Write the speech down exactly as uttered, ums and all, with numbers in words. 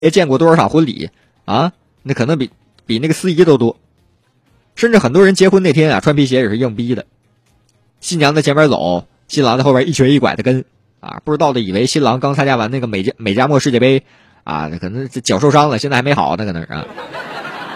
也见过多少场婚礼啊？那可能比比那个司仪都多。甚至很多人结婚那天啊，穿皮鞋也是硬逼的。新娘在前面走，新郎在后边一瘸一拐的跟啊，不知道的以为新郎刚参加完那个美加美加墨世界杯啊，可能脚受伤了，现在还没好呢，可能是啊。